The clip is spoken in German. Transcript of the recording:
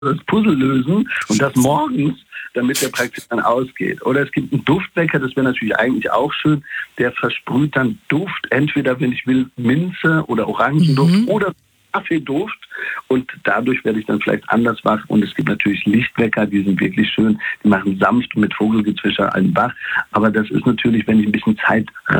das Puzzle lösen und das morgens, damit der praktisch dann ausgeht. Oder es gibt einen Duftwecker, das wäre natürlich eigentlich auch schön, der versprüht dann Duft, entweder, wenn ich will, Minze oder Orangenduft oder Kaffeeduft, und dadurch werde ich dann vielleicht anders wach. Und es gibt natürlich Lichtwecker, die sind wirklich schön, die machen sanft mit Vogelgezwitscher einen wach. Aber das ist natürlich, wenn ich ein bisschen Zeit